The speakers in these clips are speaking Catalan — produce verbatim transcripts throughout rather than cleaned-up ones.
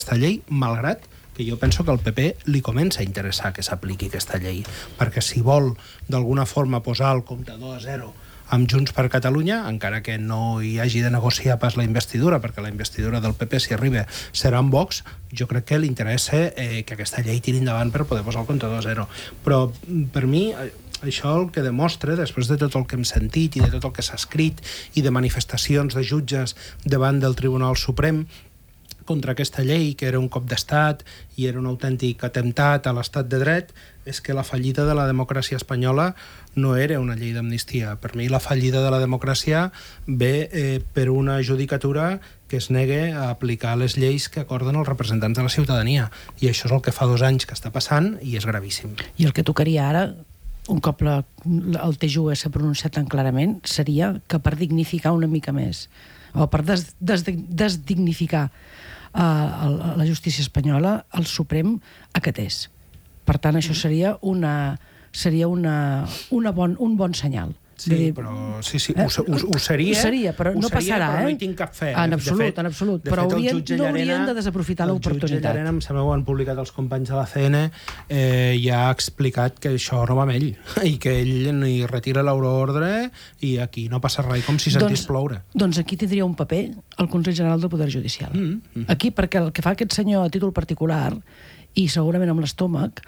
aquesta llei, malgrat que jo penso que al P P li comença a interessar que s'apliqui aquesta llei, perquè si vol d'alguna forma posar el comptador a zero amb Junts per Catalunya, encara que no hi hagi de negociar pas la investidura, perquè la investidura del P P, si arriba, serà amb Vox, jo crec que li interessa eh, que aquesta llei tiri endavant per poder posar el comptador a zero. Però per mi això el que demostra, després de tot el que hem sentit i de tot el que s'ha escrit i de manifestacions de jutges davant del Tribunal Suprem contra aquesta llei, que era un cop d'estat i era un autèntic atemptat a l'estat de dret, és que la fallida de la democràcia espanyola no era una llei d'amnistia. Per mi la fallida de la democràcia ve eh, per una judicatura que es nega a aplicar les lleis que acorden els representants de la ciutadania. I això és el que fa dos anys que està passant i és gravíssim. I el que tocaria ara, un cop la, el T J U E s'ha pronunciat tan clarament, seria que per dignificar una mica més, o per des, des, desdignificar a la justícia espanyola, el Suprem acatés. Per tant, això seria una seria una, una bon, un bon senyal. Sí, dir, però sí, sí, ho, ho, ho seria, ho seria, però no seria, passarà, però eh? no hi tinc cap fe. En absolut, fet, en absolut. De Però fet, haurien, no haurien Llarena, de desaprofitar l'oportunitat. El jutge Llarena, em sembla que ho han publicat els companys de la C N, eh, ja ha explicat que això no va amb ell, i que ell ni retira l'euroordre i aquí no passa res, com si sentís doncs, ploure. Doncs aquí tindria un paper el Consell General del Poder Judicial. Mm, mm. Aquí, perquè el que fa aquest senyor a títol particular, i segurament amb l'estómac,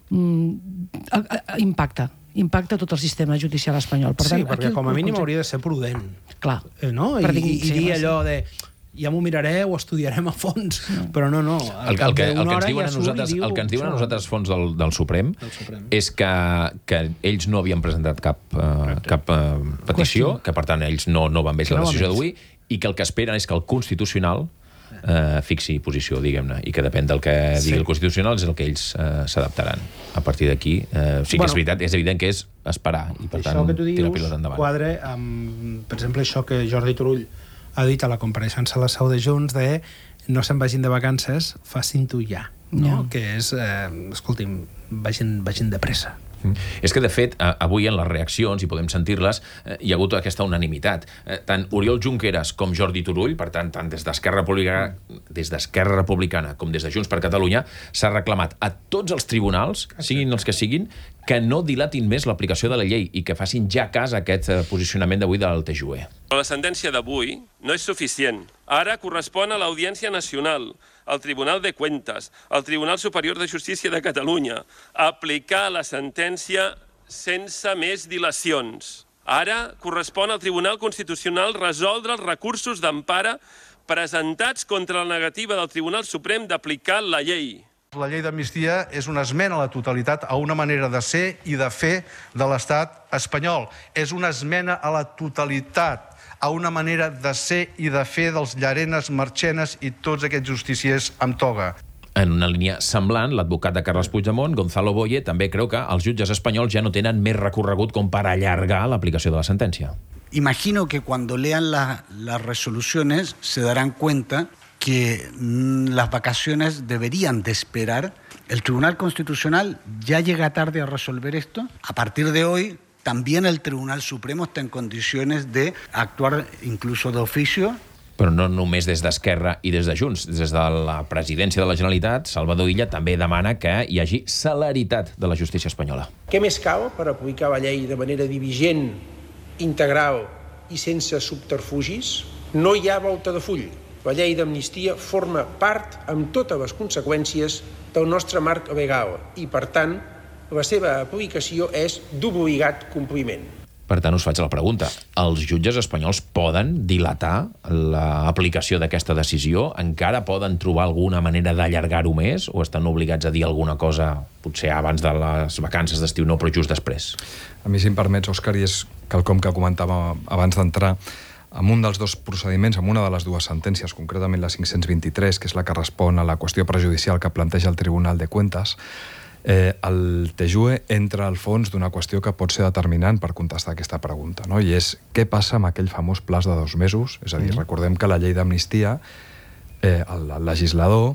mm, impacta. impacta tot el sistema judicial espanyol. Per tant, sí, perquè aquí, com a mínim el... hauria de ser prudent. Clar. Eh, no? I, dir, i, sí, i dir allò de ja m'ho miraré, ho estudiarem a fons, no. Però no, no. El, el, que, el, que ens diuen a nosaltres, diu, el que ens diuen a nosaltres fons del, del, Suprem del Suprem és que, que ells no havien presentat cap, uh, cap uh, petició, Qüestió. que per tant ells no, no van veure la decisió d'avui, i que el que esperen és que el Constitucional Uh, fixi posició, diguem-ne, i que depèn del que digui sí. el Constitucional és el que ells uh, s'adaptaran. A partir d'aquí, uh, sí que bueno, és veritat, és evident que és esperar, i per tant tirar pilota endavant. Quadre amb, per exemple, això que Jordi Turull ha dit a la compareixença a la seu de Junts de no se'n vagin de vacances, facin-ho ja. No? No. Que és, eh, escolti'm, vagin, vagin de pressa. És que, de fet, avui en les reaccions, i podem sentir-les, hi ha hagut aquesta unanimitat. Tant Oriol Junqueras com Jordi Turull, per tant, tant des d'Esquerra Republicana, des d'Esquerra Republicana com des de Junts per Catalunya, s'ha reclamat a tots els tribunals, siguin els que siguin, que no dilatin més l'aplicació de la llei i que facin ja cas a aquest posicionament d'avui del T J U E. Però la sentència d'avui no és suficient. Ara correspon a l'Audiència Nacional, al Tribunal de Cuentas, al Tribunal Superior de Justícia de Catalunya, aplicar la sentència sense més dilacions. Ara correspon al Tribunal Constitucional resoldre els recursos d'empara presentats contra la negativa del Tribunal Suprem d'aplicar la llei. La llei d'amnistia és una esmena a la totalitat a una manera de ser i de fer de l'estat espanyol. És una esmena a la totalitat a una manera de ser i de fer dels Llarenes, Marchenes i tots aquests justiciers amb toga. En una línia semblant, l'advocat de Carles Puigdemont, Gonzalo Boye, també creu que els jutges espanyols ja no tenen més recorregut com per allargar l'aplicació de la sentència. Imagino que cuando lean la, las resoluciones se darán cuenta que las vacaciones deberían de esperar. El Tribunal Constitucional ya llega tarde a resolver esto. A partir de hoy, también el Tribunal Supremo está en condiciones de actuar incluso de oficio. Però no només des d'Esquerra i des de Junts. Des de la presidència de la Generalitat, Salvador Illa també demana que hi hagi celeritat de la justícia espanyola. Què més cal per aplicar la llei de manera diligent, integral i sense subterfugis? No hi ha volta de full. La llei d'amnistia forma part amb totes les conseqüències del nostre marc legal i, per tant, la seva aplicació és d'obligat compliment. Per tant, us faig la pregunta. Els jutges espanyols poden dilatar l'aplicació d'aquesta decisió? Encara poden trobar alguna manera d'allargar-ho més? O estan obligats a dir alguna cosa, potser abans de les vacances d'estiu, no, però just després? A mi, si em permets, Òscar, i és quelcom que comentava abans d'entrar, amb un dels dos procediments, amb una de les dues sentències, concretament la cinc-cents vint-i-tres, que és la que respon a la qüestió prejudicial que planteja el Tribunal de Cuentas, eh, el T J U E entra al fons d'una qüestió que pot ser determinant per contestar aquesta pregunta, no? I és què passa amb aquell famós plaç de dos mesos? És a dir, mm. recordem que la llei d'amnistia, eh, el, el legislador,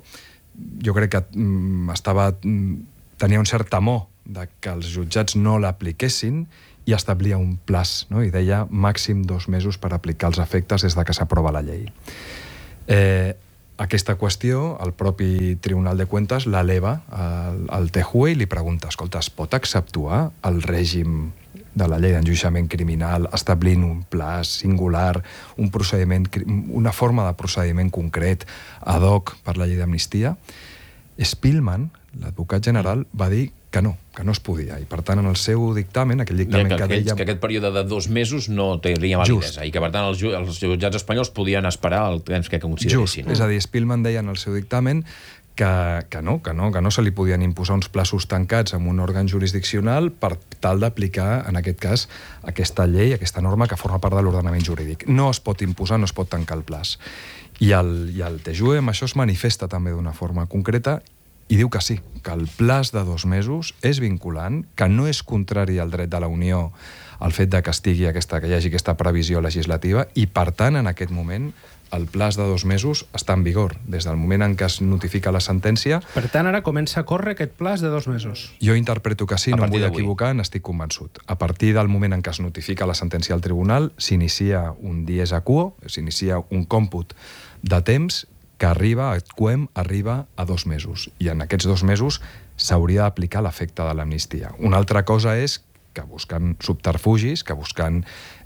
jo crec que mm, estava, mm, tenia un cert temor de que els jutjats no l'apliquessin i establia un plaç, no? I deia màxim dos mesos per aplicar els efectes des de que s'aprova la llei. Eh, aquesta qüestió, el propi Tribunal de Cuentas l'eleva al, al T J U E i li pregunta, escolta, es pot exceptuar el règim de la llei d'enjudiciament criminal establint un pla singular, un procediment, una forma de procediment concret ad hoc per la llei d'amnistia? Spillman, l'advocat general, va dir que no, que no es podia. I, per tant, en el seu dictamen, aquell dictamen que, que, aquells, deia... que aquest període de dos mesos no tenia validesa i que, per tant, els, ju els jutjats espanyols podien esperar el temps que consideressin. Just, és a dir, Spillman deia en el seu dictamen que, que, no, que, no, que no se li podien imposar uns plaços tancats amb un òrgan jurisdiccional per tal d'aplicar, en aquest cas, aquesta llei, aquesta norma que forma part de l'ordenament jurídic. No es pot imposar, no es pot tancar el plaç. I el, i el T J U E amb això es manifesta també d'una forma concreta i diu que sí, que el plaç de dos mesos és vinculant, que no és contrari al dret de la Unió al fet de que, estigui aquesta, que hi hagi aquesta previsió legislativa i, per tant, en aquest moment, el plaç de dos mesos està en vigor, des del moment en què es notifica la sentència. Per tant, ara comença a córrer aquest plaç de dos mesos. Jo interpreto que sí, no em vull equivocar, n'estic convençut. A partir del moment en què es notifica la sentència al tribunal, s'inicia un dies a quo, s'inicia un còmput de temps que arriba, et quem, arriba a dos mesos. I en aquests dos mesos s'hauria d'aplicar l'efecte de l'amnistia. Una altra cosa és que buscant subterfugis, que buscant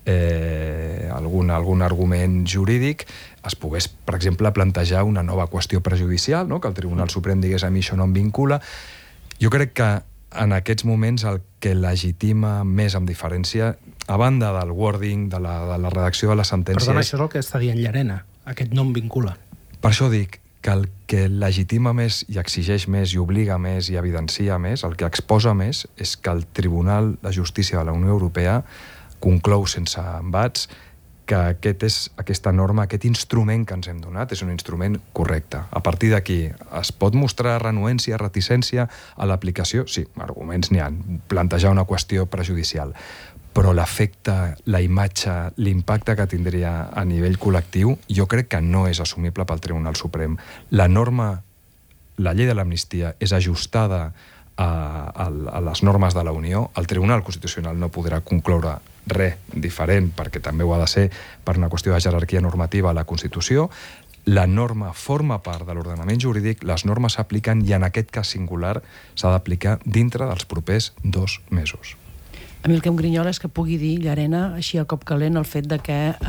eh, algun, algun argument jurídic, es pogués, per exemple, plantejar una nova qüestió prejudicial, no? Que el Tribunal Suprem digués a mi això no em vincula. Jo crec que en aquests moments el que legitima més amb diferència, a banda del wording, de la, de la redacció de la sentència... Perdona, això és el que està dient Llarena. Aquest no em vincula. Per això dic que el que legitima més i exigeix més i obliga més i evidencia més, el que exposa més, és que el Tribunal de Justícia de la Unió Europea conclou sense embats que aquest és, aquesta norma, aquest instrument que ens hem donat és un instrument correcte. A partir d'aquí, es pot mostrar renuència, reticència a l'aplicació? Sí, arguments n'hi ha. Plantejar una qüestió prejudicial. Però l'efecte, la imatge, l'impacte que tindria a nivell col·lectiu, jo crec que no és assumible pel Tribunal Suprem. La norma, la llei de l'amnistia, és ajustada a, a, a les normes de la Unió. El Tribunal Constitucional no podrà concloure res diferent, perquè també ho ha de ser per una qüestió de jerarquia normativa a la Constitució. La norma forma part de l'ordenament jurídic, les normes s'apliquen i en aquest cas singular s'ha d'aplicar dintre dels propers dos mesos. A mi el que em grinyola és que pugui dir Llarena així a cop calent el fet de que eh,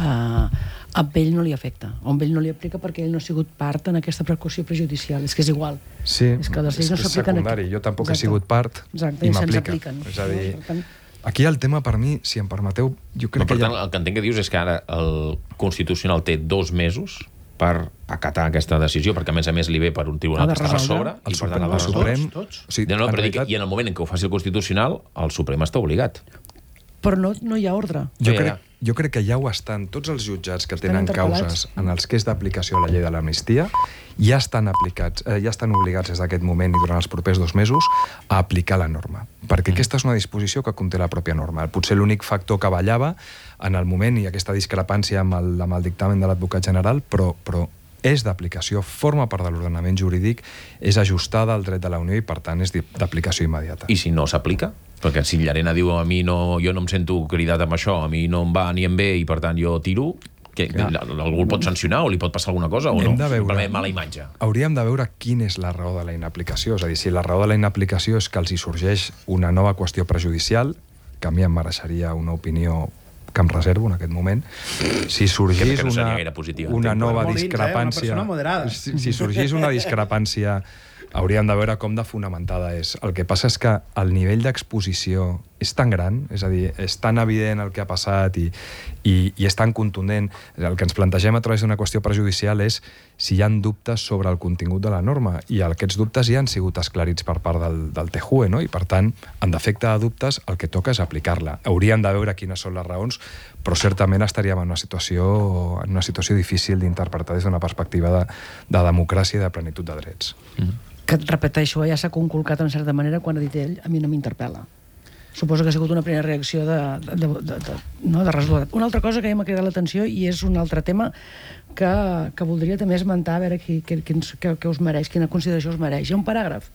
a ell no li afecta, o a ell no li aplica perquè ell no ha sigut part en aquesta precaució prejudicial. És que és igual. Sí, és que les lleis és, no és secundari. Aquí. Jo tampoc Exacte. he sigut part Exacte. i, I m'aplica. És a dir, no? Aquí el tema per mi, si em permeteu, jo crec no, per que... tant, ja... el que entenc que dius és que ara el Constitucional té dos mesos per acatar aquesta decisió, perquè a més a més li ve per un tribunal que està per sobre, el i per tant el el Suprem... Tots, tots. O sigui, no, no, però realitat... dic, i en el moment en què ho faci el Constitucional, el Suprem està obligat. Però no, no hi ha ordre. Jo, ja, crec, ja. jo crec que ja ho estan. Tots els jutjats que tenen causes en els que és d'aplicació la llei de l'amnistia ja estan aplicats, eh, ja estan obligats des d'aquest moment i durant els propers dos mesos a aplicar la norma. Perquè mm. aquesta és una disposició que conté la pròpia norma. Potser l'únic factor que ballava en el moment i aquesta discrepància amb el, amb el dictamen de l'advocat general, però, però és d'aplicació, forma part de l'ordenament jurídic, és ajustada al dret de la Unió i, per tant, és d'aplicació immediata. I si no s'aplica? Perquè si Llarena diu a mi no, jo no em sento cridat amb això, a mi no em va ni em ve i, per tant, jo tiro... Que, ja. Algú el pot sancionar o li pot passar alguna cosa o Hem no? De veure, simplement mala imatge. Hauríem de veure quina és la raó de la inaplicació. És a dir, si la raó de la inaplicació és que els hi sorgeix una nova qüestió prejudicial, que a mi em mereixeria una opinió que em reservo en aquest moment, si sorgís no una, positiva, una nova Molins, discrepància... Eh? Si, si sorgís una discrepància, hauríem de veure com de fonamentada és. El que passa és que el nivell d'exposició és tan gran, és a dir, és tan evident el que ha passat i, i, i és tan contundent. El que ens plantegem a través d'una qüestió prejudicial és si hi ha dubtes sobre el contingut de la norma, i aquests dubtes ja han sigut esclarits per part del, del T J U E, no? I per tant, en defecte de dubtes, el que toca és aplicar-la. Hauríem de veure quines són les raons, però certament estaríem en una situació, en una situació difícil d'interpretar des d'una perspectiva de, de democràcia i de plenitud de drets. Mm-hmm. Que, repeteixo, ja s'ha conculcat en certa manera quan ha dit ell, a mi no m'interpel·la. Suposo que ha sigut una primera reacció de, de, de, de, de, no, de resultat. Una altra cosa que ja m'ha cridat l'atenció, i és un altre tema que, que voldria també esmentar, a veure qui, qui, qui, què us mereix, quina consideració us mereix. Hi ha un paràgraf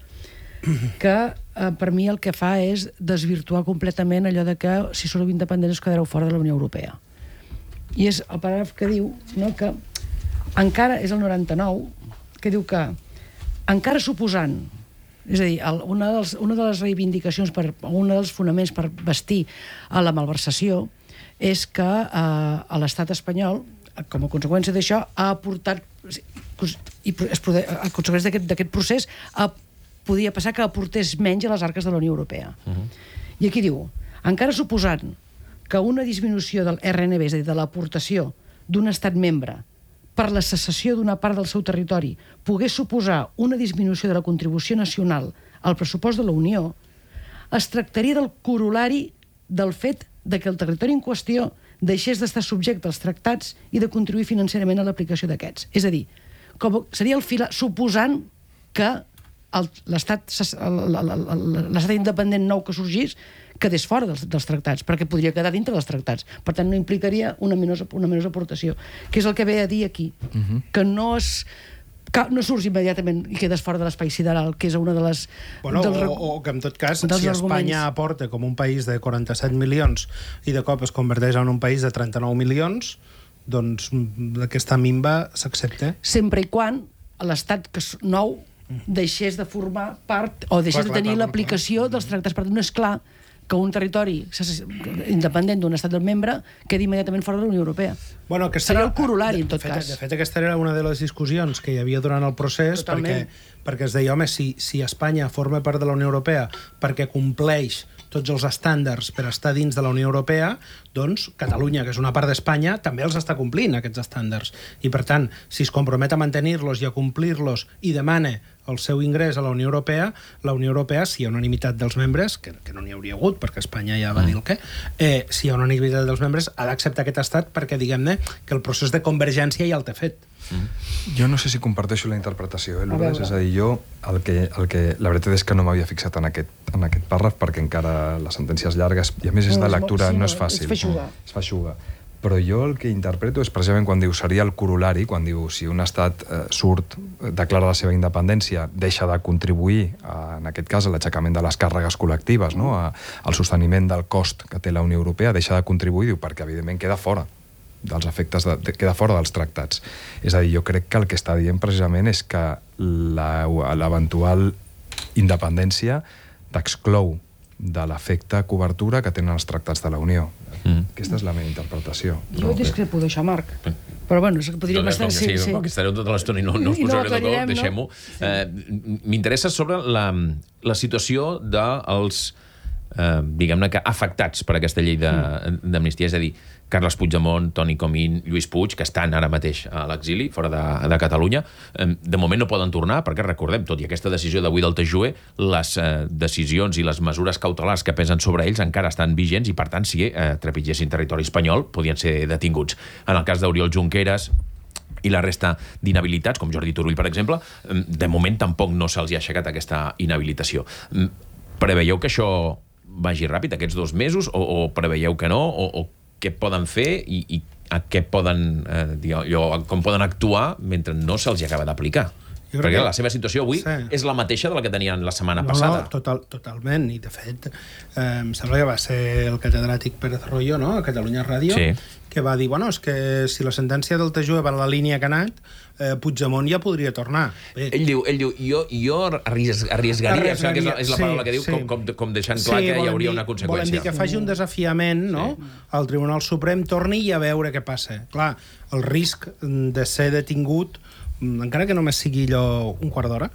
que eh, per mi el que fa és desvirtuar completament allò de que si sou independents us quedareu fora de la Unió Europea. I és el paràgraf que diu, no, que encara és el noranta-nou, que diu que encara suposant, és a dir, el, una, dels, una de les reivindicacions, per, un dels fonaments per vestir a la malversació és que eh, l'estat espanyol, com a conseqüència d'això, ha aportat, i es, a conseqüència d'aquest procés, ha, podia passar que aportés menys a les arques de la Unió Europea. Uh-huh. I aquí diu, encara suposant que una disminució del R N B, és a dir, de l'aportació d'un estat membre per la cessació d'una part del seu territori pogués suposar una disminució de la contribució nacional al pressupost de la Unió, es tractaria del corolari del fet de que el territori en qüestió deixés d'estar subjecte als tractats i de contribuir financerament a l'aplicació d'aquests. És a dir, com seria el fila, suposant que l'estat independent nou que sorgís quedés fora dels, dels tractats, perquè podria quedar dintre dels tractats. Per tant, no implicaria una menor, una menor aportació, que és el que ve a dir aquí, uh-huh. que no es... que no surts immediatament i quedes fora de l'espai sideral, que és una de les... Bueno, dels, o, o que en tot cas, si arguments... Espanya aporta com un país de quaranta-set milions i de cop es converteix en un país de trenta-nou milions, doncs aquesta minva s'accepta. Sempre i quan l'estat que és nou deixés de formar part o deixés clar, de tenir l'aplicació dels tractats. Per tant, no és clar que un territori independent d'un estat del membre quedi immediatament fora de la Unió Europea. Bueno, seria el corolari, en tot fet, cas. De fet, aquesta era una de les discussions que hi havia durant el procés, perquè, perquè es deia, home, si, si Espanya forma part de la Unió Europea perquè compleix tots els estàndards per estar dins de la Unió Europea, doncs Catalunya, que és una part d'Espanya, també els està complint, aquests estàndards. I, per tant, si es compromet a mantenir-los i a complir-los i demana el seu ingrés a la Unió Europea, la Unió Europea, si hi ha unanimitat dels membres, que, que no n'hi hauria hagut, perquè Espanya ja va dir el què, eh, si hi ha unanimitat dels membres, ha d'acceptar aquest estat perquè, diguem-ne, que el procés de convergència ja el té fet. Mm. Jo no sé si comparteixo la interpretació, eh, Lourdes? És a dir, jo el que, el que, la veritat és que no m'havia fixat en aquest, en aquest pàrraf perquè encara les sentències llargues, i a més és de lectura, no és fàcil. Es feixuga. Es feixuga. Però jo el que interpreto és precisament quan diu seria el corolari, quan diu si un estat eh, surt, declara la seva independència, deixa de contribuir, a, en aquest cas, a l'aixecament de les càrregues col·lectives, no? a, al sosteniment del cost que té la Unió Europea, deixa de contribuir, diu, perquè evidentment queda fora dels efectes, de, de, queda fora dels tractats. És a dir, jo crec que el que està dient precisament és que l'eventual independència t'exclou de l'efecte cobertura que tenen els tractats de la Unió. Mm. Aquesta és la meva interpretació. Jo discrepo d'això, Marc. Però bueno, podríem no, estar... Sí, sí, sí. Que estareu tota l'estona i no, no us posaré no d'acord, deixem-ho. No? Eh, M'interessa sobre la, la situació dels, eh, diguem-ne, que afectats per aquesta llei d'amnistia, és a dir, Carles Puigdemont, Toni Comín, Lluís Puig, que estan ara mateix a l'exili, fora de, de Catalunya. De moment no poden tornar, perquè recordem, tot i aquesta decisió d'avui del T J U E, les eh, decisions i les mesures cautelars que pesen sobre ells encara estan vigents i, per tant, si eh, trepitgessin territori espanyol, podien ser detinguts. En el cas d'Oriol Junqueras i la resta d'inhabilitats, com Jordi Turull, per exemple, de moment tampoc no se'ls ha aixecat aquesta inhabilitació. Preveieu que això vagi ràpid, aquests dos mesos, o, o preveieu que no, o, o què poden fer i, i a què poden, eh, digueu, com poden actuar mentre no se'ls acaba d'aplicar? Perquè que... la seva situació avui sí. és la mateixa de la que tenien la setmana no, passada. No, total, totalment, i de fet eh, em sembla que va ser el catedràtic Pérez Royo, no?, a Catalunya Ràdio, sí. que va dir, bueno, és que si la sentència del T J U E va en la línia que ha anat, eh, Puigdemont ja podria tornar. Bé. Ell diu, ell diu jo, jo arries, arriesgaria, arriesgaria que és la, és la sí, paraula que diu, sí. com, com, com deixant clar sí, que hi hauria dir, una conseqüència. Volen dir que faci un desafiament, no?, sí. al Tribunal Suprem, torni i a veure què passa. Clar, el risc de ser detingut, encara que només sigui allò un quart d'hora,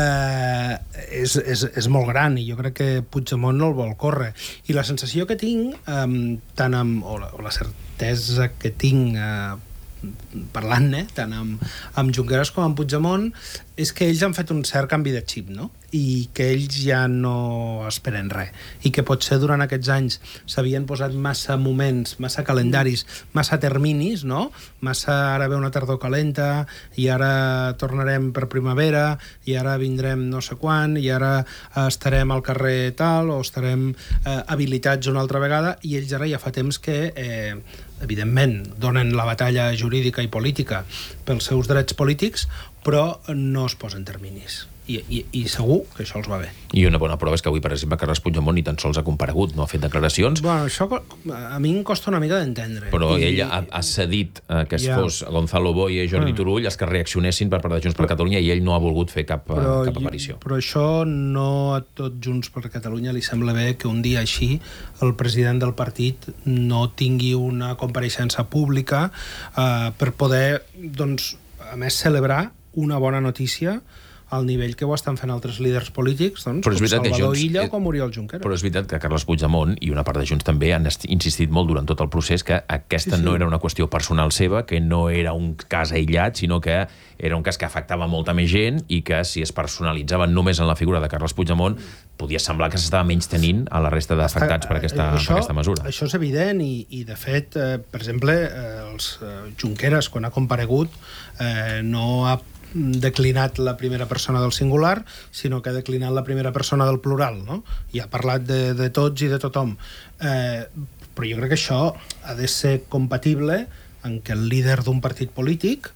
eh, és, és, és molt gran, i jo crec que Puigdemont no el vol córrer. I la sensació que tinc, eh, tant amb, o, la, o la certesa que tinc eh, parlant-ne, tant amb, amb Junqueras com amb Puigdemont, és que ells han fet un cert canvi de xip, no? I que ells ja no esperen res. I que potser durant aquests anys s'havien posat massa moments, massa calendaris, massa terminis, no? Massa ara ve una tardor calenta, i ara tornarem per primavera, i ara vindrem no sé quan, i ara estarem al carrer tal, o estarem eh, habilitats una altra vegada, i ells ara ja fa temps que... Eh, evidentment, donen la batalla jurídica i política pels seus drets polítics, però no es posen terminis. I, i, i segur que això els va bé. I una bona prova és que avui, per exemple, Carles Puigdemont ni tan sols ha comparegut, no ha fet declaracions. Bueno, això a mi em costa una mica d'entendre. Però I, ell ha, ha cedit eh, que es ja. fos Gonzalo Boye i Jordi Mm. Turull els que reaccionessin per part de Junts per Catalunya i ell no ha volgut fer cap, però, cap aparició. Però això no a tot Junts per Catalunya li sembla bé que un dia així el president del partit no tingui una compareixença pública eh, per poder, doncs, a més, celebrar una bona notícia al nivell que ho estan fent altres líders polítics, doncs, com Salvador Illa o com Oriol Junqueras. Però és veritat que Carles Puigdemont i una part de Junts també han insistit molt durant tot el procés que aquesta sí, sí. no era una qüestió personal seva, que no era un cas aïllat, sinó que era un cas que afectava molta més gent i que si es personalitzava només en la figura de Carles Puigdemont podia semblar que s'estava menys tenint a la resta d'afectats per, aquesta, això, per aquesta mesura. Això és evident i, i de fet, eh, per exemple, eh, els eh, Junqueras, quan ha comparegut, eh, no ha declinat la primera persona del singular, sinó que ha declinat la primera persona del plural, no? I ha parlat de, de tots i de tothom. Eh, però jo crec que això ha de ser compatible en que el líder d'un partit polític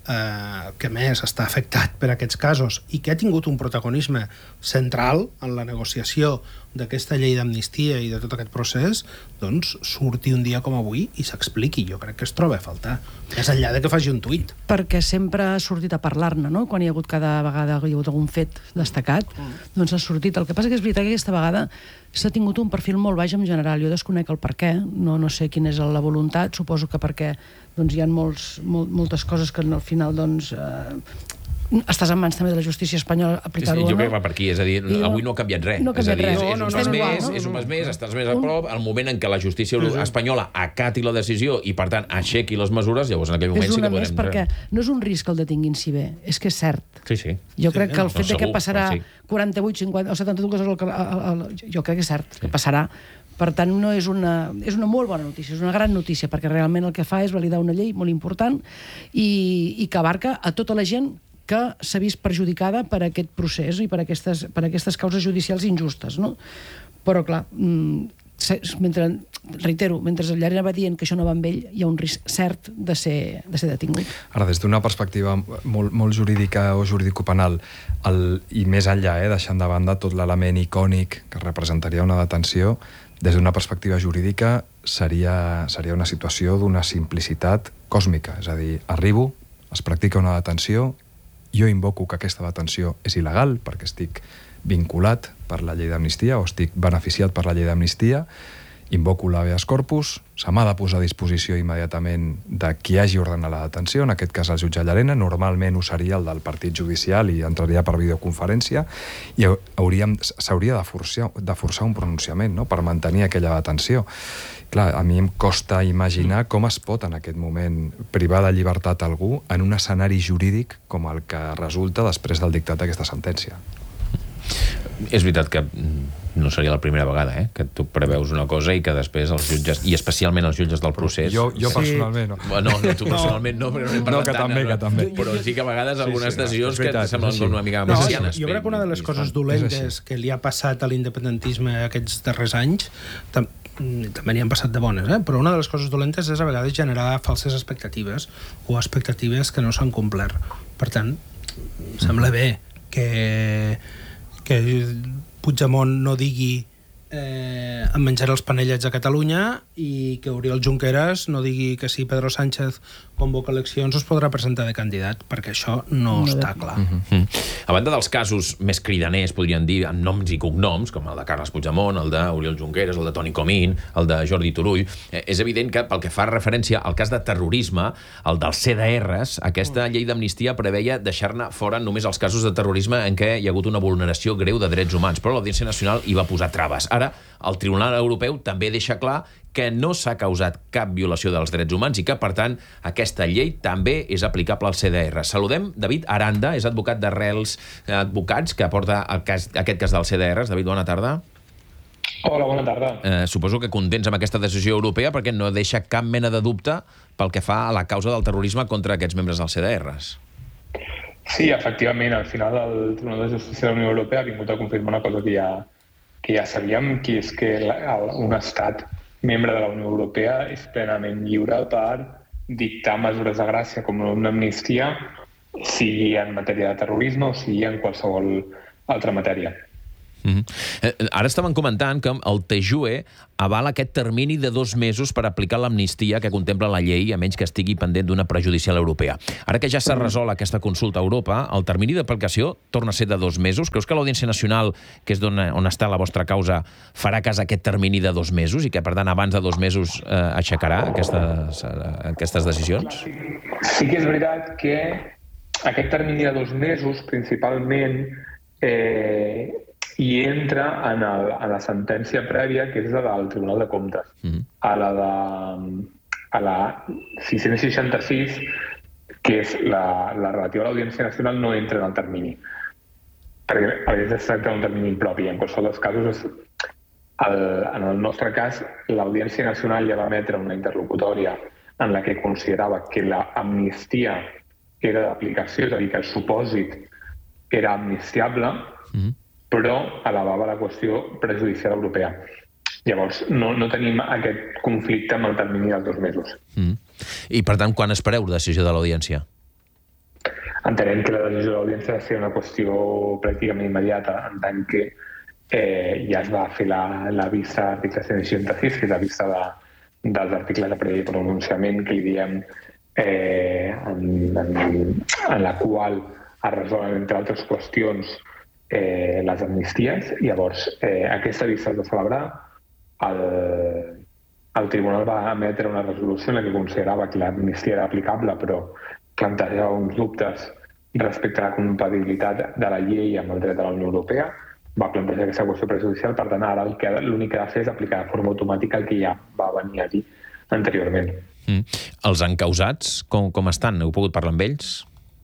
eh, que més està afectat per aquests casos i que ha tingut un protagonisme central en la negociació d'aquesta llei d'amnistia i de tot aquest procés, doncs surti un dia com avui i s'expliqui. Jo crec que es troba a faltar, més enllà de que faci un tuit. Perquè sempre ha sortit a parlar-ne, no? Quan hi ha hagut cada vegada hi ha hagut algun fet destacat, mm. doncs ha sortit. El que passa que és veritat que aquesta vegada s'ha tingut un perfil molt baix en general. Jo desconec el per què, no, no sé quina és la voluntat, suposo que perquè doncs, hi ha molts, molt, moltes coses que al final doncs, eh, estàs en mans també de la justícia espanyola aplicar-ho sí, sí, jo o no. crec que va per aquí, és a dir, I avui no, no ha canviat res. No ha canviat és a dir, res. és, és, No, un no, mes no, més, no, és un mes més, estàs més a un... prop, el moment en què la justícia sí, sí. espanyola acati la decisió i, per tant, aixequi les mesures, llavors en aquell moment és sí que una podrem... més perquè no és un risc que el detinguin si bé, és que és cert. Sí, sí. Jo sí, crec que el no, fet no, de que segur, passarà sí. quaranta-vuit, cinquanta o setanta-dues hores al, al, al, jo crec que és cert, sí. que passarà. Per tant, no és una, és una molt bona notícia, és una gran notícia, perquè realment el que fa és validar una llei molt important i, i que abarca a tota la gent que s'ha vist perjudicada per aquest procés i per aquestes, per aquestes causes judicials injustes, no? Però, clar, mentre, reitero, mentre el Llarena va dient que això no va amb ell, hi ha un risc cert de ser, de ser detingut. Ara, des d'una perspectiva molt, molt jurídica o jurídico-penal, el, i més enllà, eh, deixant de banda tot l'element icònic que representaria una detenció, des d'una perspectiva jurídica seria, seria una situació d'una simplicitat còsmica. És a dir, arribo, es practica una detenció, jo invoco que aquesta detenció és il·legal perquè estic vinculat per la llei d'amnistia o estic beneficiat per la llei d'amnistia, invoco l'habeas corpus, se m'ha de posar a disposició immediatament de qui hagi ordenat la detenció, en aquest cas el jutge Llarena, normalment ho seria el del partit judicial i entraria per videoconferència, i hauríem, s'hauria de forçar, de forçar un pronunciament, no?, per mantenir aquella detenció. Clar, a mi em costa imaginar com es pot en aquest moment privar de llibertat algú en un escenari jurídic com el que resulta després del dictat d'aquesta sentència. És veritat que no seria la primera vegada, eh? Que tu preveus una cosa i que després els jutges, i especialment els jutges del procés... Jo, jo personalment no. No, no, tu personalment no, però no hem parlat no, que tant. també, No, que també. Però sí que a vegades sí, algunes sí, no, decisions veritat, que et semblen sí. una mica No, messianes. jo crec que una de les coses dolentes que li ha passat a l'independentisme aquests darrers anys, tam també n'hi han passat de bones, eh? Però una de les coses dolentes és a vegades generar falses expectatives o expectatives que no s'han complert. Per tant, sembla bé que, que Puigdemont no digui eh, em menjaré els panellets a Catalunya i que Oriol Junqueras no digui que si Pedro Sánchez convoca eleccions es podrà presentar de candidat, perquè això no, no està clar. Uh -huh. A banda dels casos més cridaners, podríem dir, amb noms i cognoms, com el de Carles Puigdemont, el d'Oriol Junqueras, el de Toni Comín, el de Jordi Turull, eh, és evident que pel que fa referència al cas de terrorisme, el dels C D Rs, aquesta llei d'amnistia preveia deixar-ne fora només els casos de terrorisme en què hi ha hagut una vulneració greu de drets humans, però l'Audiència Nacional hi va posar traves. Ara, el Tribunal Europeu també deixa clar que no s'ha causat cap violació dels drets humans i que, per tant, aquesta llei també és aplicable al C D R. Saludem David Aranda, és advocat d'Arrels Advocats, que aporta el cas, aquest cas dels C D Rs. David, bona tarda. Hola, bona tarda. Eh, suposo que contents amb aquesta decisió europea perquè no deixa cap mena de dubte pel que fa a la causa del terrorisme contra aquests membres dels C D Rs. Sí, efectivament, al final el Tribunal de Justícia de la Unió Europea ha vingut a confirmar una cosa que ja, que ja sabíem, que és que la, un estat membre de la Unió Europea és plenament lliure per dictar mesures de gràcia com una amnistia sigui en matèria de terrorisme o sigui en qualsevol altra matèria. Mm-hmm. Eh, ara estaven comentant que el T J U E avala aquest termini de dos mesos per aplicar l'amnistia que contempla la llei, a menys que estigui pendent d'una prejudicial europea. Ara que ja s'ha resolt aquesta consulta a Europa, el termini d'aplicació torna a ser de dos mesos. Creus que l'Audiència Nacional, que és on, on està la vostra causa, farà cas a aquest termini de dos mesos i que, per tant, abans de dos mesos eh, aixecarà aquestes, eh, aquestes decisions? Sí que és veritat que aquest termini de dos mesos, principalment, eh, i entra en, el, en la sentència prèvia, que és la del Tribunal de Comptes. Mm-hmm. A la de a la sis-cents seixanta-sis, que és la, la relativa a l'Audiència Nacional, no entra en el termini. Perquè, perquè es tracta d'un termini impropi. En qualsevol dels casos, és, el, en el nostre cas, l'Audiència Nacional ja va emetre una interlocutòria en la que considerava que l'amnistia era d'aplicació, és a dir, que el supòsit era amnistiable, mm-hmm. però elevava la qüestió prejudicial europea. Llavors, no, no tenim aquest conflicte amb el termini dels dos mesos. Mm. I, per tant, quan espereu la decisió de l'Audiència? Entenem que la decisió de l'Audiència ha de ser una qüestió pràcticament immediata, en tant que eh, ja es va fer la, la vista d'article cent seixanta-sis, que és la vista de, dels articles de previ pronunciament, que li diem eh, en, en, en la qual es resolen, entre altres qüestions, Eh, les amnisties. Llavors, eh, aquesta vista es va celebrar, el, el tribunal va emetre una resolució en la que considerava que l'amnistia era aplicable, però plantejava uns dubtes respecte a la compatibilitat de la llei amb el dret de la Unió Europea, va plantejar aquesta qüestió prejudicial, per tant, ara l'únic que ha de fer és aplicar de forma automàtica el que ja va venir a dir anteriorment. Mm. Els encausats, com, com estan? Heu pogut parlar amb ells?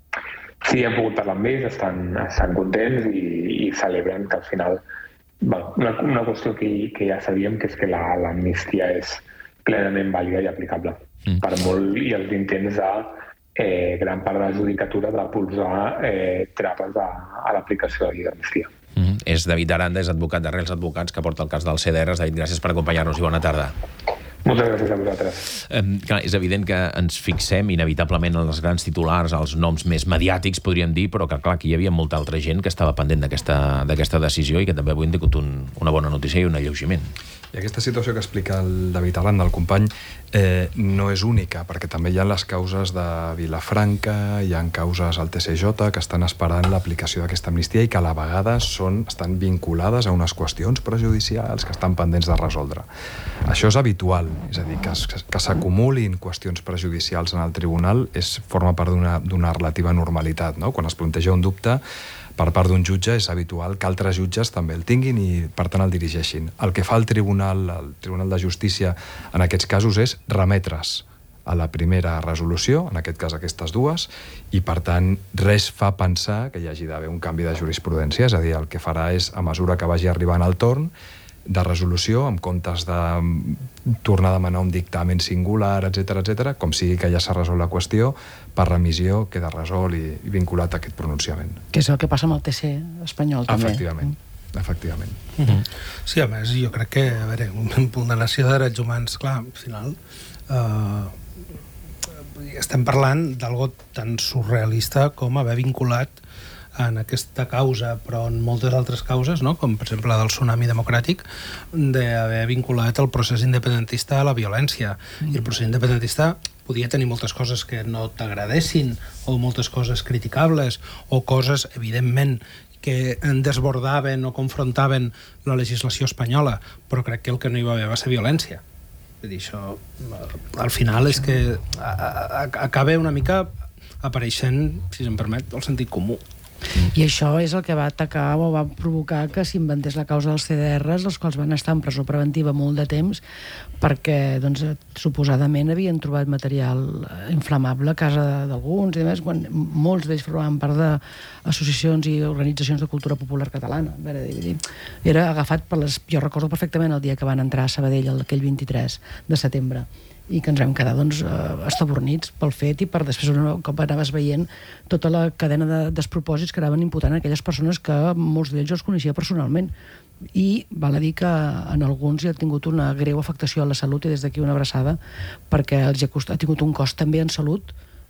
Sí, hem pogut parlar amb ells, estan, estan contents i, i celebren que al final... Bueno, una, una qüestió que, que ja sabíem, que és que l'amnistia és plenament vàlida i aplicable. Mm. Per molt i els intents de eh, gran part de la judicatura de posar eh, trapes a, a l'aplicació de la llei d'amnistia. Mm. És David Aranda, és advocat d'Arrels Advocats, que porta el cas del C D R. David, gràcies per acompanyar-nos i bona tarda. Moltes gràcies a vosaltres. Eh, clar, és evident que ens fixem inevitablement en els grans titulars, els noms més mediàtics, podríem dir, però que clar, que hi havia molta altra gent que estava pendent d'aquesta decisió i que també avui han tingut un, una bona notícia i un alleujament. I aquesta situació que explica el David Aranda, el company, eh, no és única, perquè també hi ha les causes de Vilafranca, hi ha causes al T C J que estan esperant l'aplicació d'aquesta amnistia i que a la vegada són, estan vinculades a unes qüestions prejudicials que estan pendents de resoldre. Això és habitual, és a dir, que, que s'acumulin qüestions prejudicials en el tribunal és, forma part d'una relativa normalitat, no? Quan es planteja un dubte per part d'un jutge és habitual que altres jutges també el tinguin i, per tant, el dirigeixin. El que fa el Tribunal, el Tribunal de Justícia en aquests casos és remetre's a la primera resolució, en aquest cas aquestes dues, i, per tant, res fa pensar que hi hagi d'haver un canvi de jurisprudència, és a dir, el que farà és, a mesura que vagi arribant el torn de resolució, en comptes de tornar a demanar un dictamen singular, etcètera, etcètera, com sigui que ja s'ha resolt la qüestió, per remissió queda resolt i, i vinculat a aquest pronunciament. Que és el que passa amb el T C espanyol, també. Efectivament. Efectivament. Mm-hmm. Sí, a més, jo crec que, a veure, una vulneració de drets humans, clar, al final, eh, estem parlant d'algo tan surrealista com haver vinculat en aquesta causa, però en moltes altres causes, no? Com per exemple la del tsunami democràtic, d'haver vinculat el procés independentista a la violència. Mm. I el procés independentista podia tenir moltes coses que no t'agradessin, o moltes coses criticables, o coses, evidentment, que desbordaven o confrontaven la legislació espanyola, però crec que el que no hi va haver va ser violència. Vull dir, això, al final, és que acaba una mica apareixent, si se'm permet, el sentit comú. I això és el que va atacar o va provocar que s'inventés la causa dels C D Rs, els quals van estar en presó preventiva molt de temps perquè, doncs, suposadament havien trobat material inflamable a casa d'alguns i demés, quan molts d'ells formaven part d'associacions i organitzacions de cultura popular catalana. A veure, era agafat per les... Jo recordo perfectament el dia que van entrar a Sabadell, aquell vint-i-tres de setembre, i que ens vam quedar, doncs, estabornits pel fet i per després, un cop anaves veient tota la cadena de despropòsits que anaven imputant a aquelles persones que molts d'ells els coneixia personalment. I val a dir que en alguns hi ha tingut una greu afectació a la salut, i des d'aquí una abraçada, perquè els ha, cost, ha tingut un cost també en salut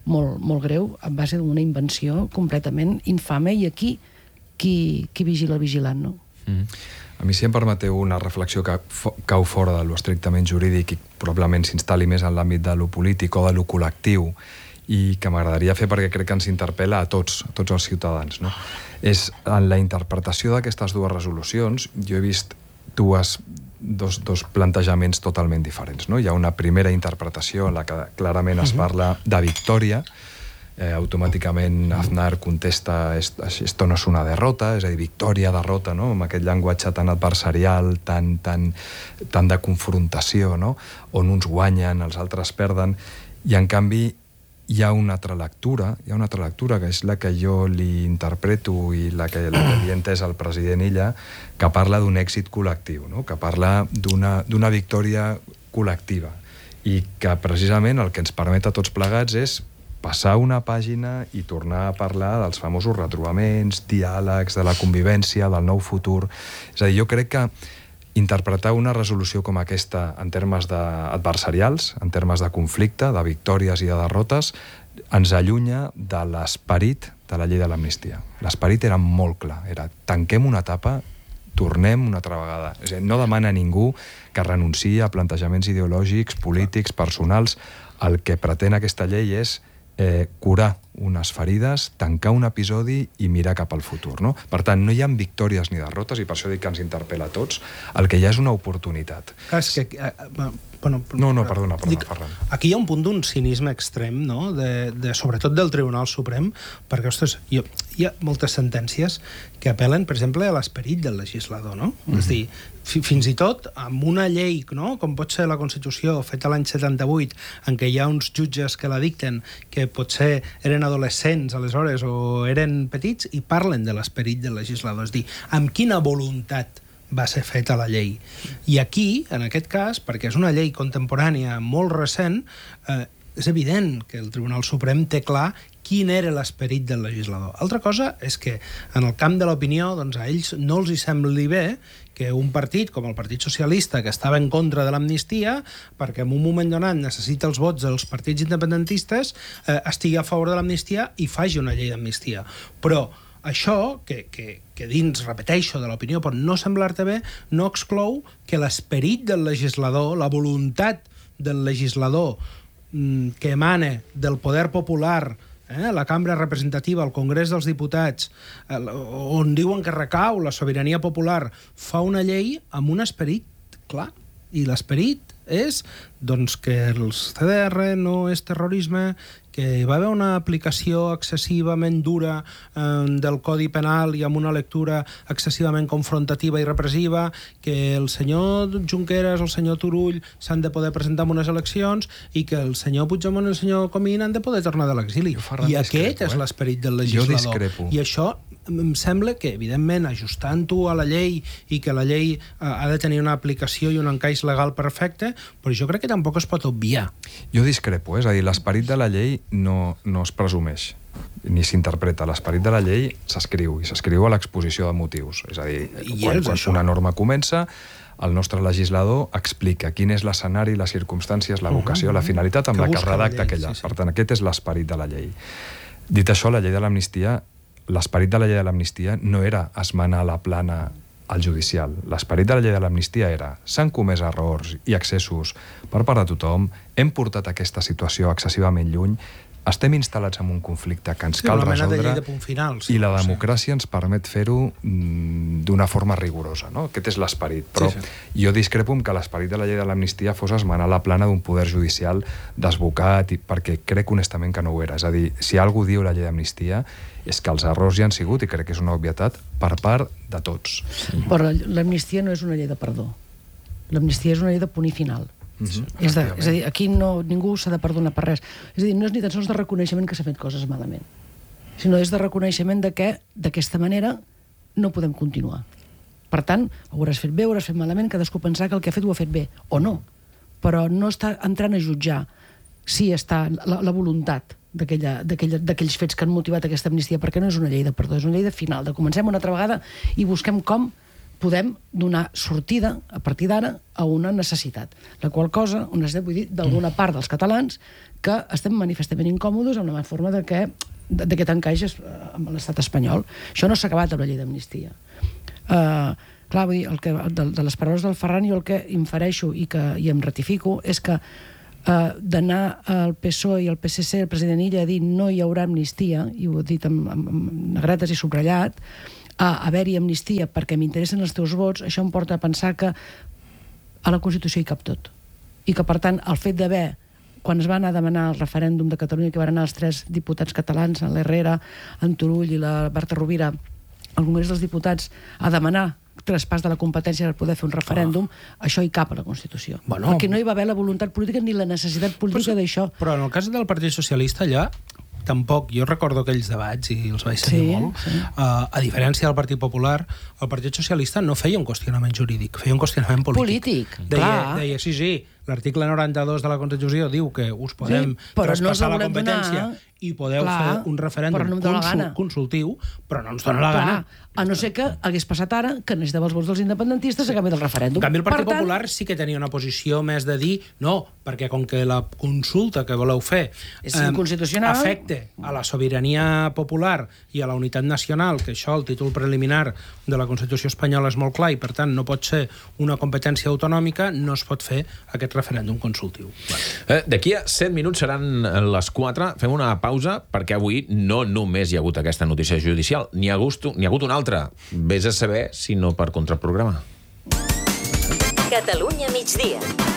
molt, molt greu en base d'una invenció completament infame, i aquí qui, qui vigila el vigilant, no? Mm. A mi, si em permeteu una reflexió que cau fora de lo estrictament jurídic i probablement s'instal·li més en l'àmbit de lo polític o de lo col·lectiu, i que m'agradaria fer perquè crec que ens interpel·la a tots, a tots els ciutadans, no? És en la interpretació d'aquestes dues resolucions, jo he vist dues, dos, dos plantejaments totalment diferents, no? Hi ha una primera interpretació en la que clarament es parla de victòria. Eh, automàticament Aznar contesta esto no és una derrota, és a dir, victòria, derrota, no? Amb aquest llenguatge tan adversarial, tan, tan, tan de confrontació, no? On uns guanyen, els altres perden, i en canvi hi ha una altra lectura, hi ha una altra lectura, que és la que jo li interpreto i la que, la que li he entès al president Illa, que parla d'un èxit col·lectiu, no? Que parla d'una d'una victòria col·lectiva, i que precisament el que ens permet a tots plegats és passar una pàgina i tornar a parlar dels famosos retrobaments, diàlegs, de la convivència, del nou futur. És a dir, jo crec que interpretar una resolució com aquesta en termes de adversarials, en termes de conflicte, de victòries i de derrotes, ens allunya de l'esperit de la llei de l'amnistia. L'esperit era molt clar, era tanquem una etapa, tornem una altra vegada. És a dir, no demana a ningú que renunciï a plantejaments ideològics, polítics, personals. El que pretén aquesta llei és Eh, curar unes ferides, tancar un episodi i mirar cap al futur, no? Per tant, no hi ha victòries ni derrotes, i per això dic que ens interpel·la a tots. El que hi ha és una oportunitat. Clar, és que... Eh, bueno, no, no, perdona, perdona, dic, Ferran. Aquí hi ha un punt d'un cinisme extrem, no? De, de, sobretot del Tribunal Suprem, perquè, ostres, hi ha, hi ha moltes sentències que apel·len, per exemple, a l'esperit del legislador, no? Mm-hmm. És a dir, fi, fins i tot amb una llei, no? Com pot ser la Constitució, feta l'any setanta-vuit, en què hi ha uns jutges que la dicten, que potser eren adolescents aleshores o eren petits, i parlen de l'esperit del legislador. És a dir, amb quina voluntat va ser feta la llei. I aquí, en aquest cas, perquè és una llei contemporània molt recent, eh, és evident que el Tribunal Suprem té clar quin era l'esperit del legislador. Altra cosa és que en el camp de l'opinió, doncs, a ells no els hi sembli bé que un partit com el Partit Socialista, que estava en contra de l'amnistia, perquè en un moment donat necessita els vots dels partits independentistes, eh, estigui a favor de l'amnistia i faci una llei d'amnistia. Però això, que, que, que dins, repeteixo, de l'opinió pot no semblar-te bé, no exclou que l'esperit del legislador, la voluntat del legislador mm, que emana del poder popular, eh, la cambra representativa, el Congrés dels Diputats, eh, on diuen que recau la sobirania popular, fa una llei amb un esperit clar. I l'esperit és doncs, que el C D R no és terrorisme, que va haver una aplicació excessivament dura eh, del Codi Penal i amb una lectura excessivament confrontativa i repressiva, que el senyor Junqueras o el senyor Turull s'han de poder presentar en unes eleccions i que el senyor Puigdemont i el senyor Comín han de poder tornar de l'exili. I aquest és l'esperit del legislador. I això em sembla que, evidentment, ajustant-ho a la llei i que la llei eh, ha de tenir una aplicació i un encaix legal perfecte, però jo crec que tampoc es pot obviar. Jo discrepo, eh? És a dir, l'esperit de la llei no, no es presumeix ni s'interpreta. L'esperit de la llei s'escriu, i s'escriu a l'exposició de motius. És a dir, quan, quan una norma comença, el nostre legislador explica quin és l'escenari, les circumstàncies, la vocació, uh-huh. la finalitat amb que la que redacta aquella. Sí, sí. Per tant, aquest és l'esperit de la llei. Dit això, la llei de l'amnistia, l'esperit de la llei de l'amnistia no era esmenar la plana al judicial. L'esperit de la llei de l'amnistia era s'han comès errors i excessos per part de tothom, hem portat aquesta situació excessivament lluny, estem instal·lats en un conflicte que ens sí, cal resoldre de punt final, sí, i la democràcia sí. ens permet fer-ho d'una forma rigorosa, no? Aquest és l'esperit. Però sí, sí. jo discrepo amb que l'esperit de la llei de l'amnistia fos esmenar la plana d'un poder judicial desbocat, perquè crec honestament que no ho era. És a dir, si algú diu la llei d'amnistia és que els errors hi han sigut, i crec que és una obvietat, per part de tots. Sí. Però l'amnistia no és una llei de perdó. L'amnistia és una llei de punt i final. Mm-hmm. és, de, és a dir, aquí no, ningú s'ha de perdonar per res. És a dir, no és ni tan sols de reconeixement que s'ha fet coses malament, sinó és de reconeixement de que d'aquesta manera no podem continuar. Per tant, ho hauràs fet bé, ho hauràs fet malament, cadascú pensar que el que ha fet ho ha fet bé, o no. Però no està entrant a jutjar si està la, la voluntat d'aquells fets que han motivat aquesta amnistia, perquè no és una llei de perdó, és una llei de final, de comencem una altra vegada i busquem com podem donar sortida, a partir d'ara, a una necessitat. La qual cosa, una necessitat, vull dir, d'alguna part dels catalans que estem manifestament incòmodes amb la forma de que d'aquest encaix amb l'estat espanyol. Això no s'ha acabat amb la llei d'amnistia. Uh, clar, vull dir, el que, de, de les paraules del Ferran, jo el que infereixo i, que, i em ratifico és que Uh, d'anar al P S O E i al P S C, el president Illa, a dir no hi haurà amnistia, i ho he dit amb, amb, amb negretes i subratllat, a haver-hi amnistia perquè m'interessen els teus vots, això em porta a pensar que a la Constitució hi cap tot. I que, per tant, el fet d'haver, quan es va anar a demanar el referèndum de Catalunya, que van anar els tres diputats catalans, en l'Herrera, en Turull i la Berta Rovira, al Congrés dels Diputats, a demanar traspàs de la competència per poder fer un referèndum, oh. això hi cap a la Constitució. Bueno, perquè no hi va haver la voluntat política ni la necessitat política d'això. Però en el cas del Partit Socialista allà, tampoc, jo recordo aquells debats i els vaig seguir sí, molt, sí. Uh, a diferència del Partit Popular, el Partit Socialista no feia un qüestionament jurídic, feia un qüestionament polític. Polític, deia, clar. Deia, sí, sí, l'article noranta-dos de la Constitució diu que us podem sí, traspassar no la competència donar, i podeu clar, fer un referèndum no consul, consultiu, però no ens dona la gana. A no ser que hagués passat ara que necessitava els vots dels independentistes sí. a canvi del referèndum. En canvi, el Partit per Popular tant, sí que tenia una posició més de dir no, perquè com que la consulta que voleu fer és inconstitucional, eh, afecte a la sobirania popular i a la unitat nacional, que això, el títol preliminar de la Constitució espanyola és molt clar i, per tant, no pot ser una competència autonòmica, no es pot fer aquest referèndum consultiu. Eh, D'aquí a set minuts seran les quatre. Fem una pausa perquè avui no només hi ha hagut aquesta notícia judicial, n'hi ha, n'hi ha hagut una altra. Vés a saber si no per contraprograma. Catalunya migdia.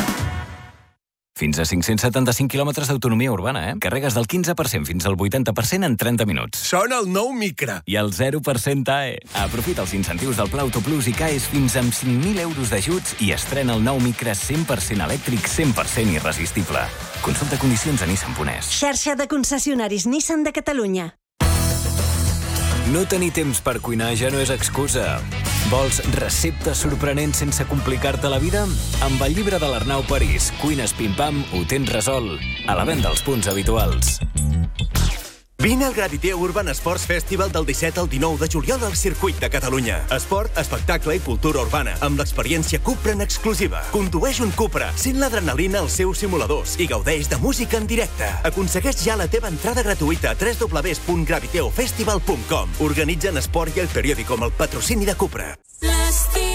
Fins a cinc-cents setanta-cinc quilòmetres d'autonomia urbana, eh? Carregues del quinze per cent fins al vuitanta per cent en trenta minuts. Sona el nou Micra. I el zero per cent A E. Aprofita els incentius del Pla Autoplus i caes fins amb cinc mil euros d'ajuts i estrena el nou Micra cent per cent elèctric, cent per cent irresistible. Consulta condicions a Nissan punt es. Xarxa de concessionaris Nissan de Catalunya. No tenir temps per cuinar ja no és excusa. Vols receptes sorprenents sense complicar-te la vida? Amb el llibre de l'Arnau París, Cuines Pim Pam, ho tens resolt. A la venda als punts habituals. Vine al Graviteo Urban Sports Festival del disset al dinou de juliol al Circuit de Catalunya. Esport, espectacle i cultura urbana, amb l'experiència Cupra en exclusiva. Condueix un Cupra, sent l'adrenalina als seus simuladors i gaudeix de música en directe. Aconsegueix ja la teva entrada gratuïta a w w w punt graviteo festival punt com. Organitzen Esport i El Periódico amb el patrocini de Cupra. L'estiu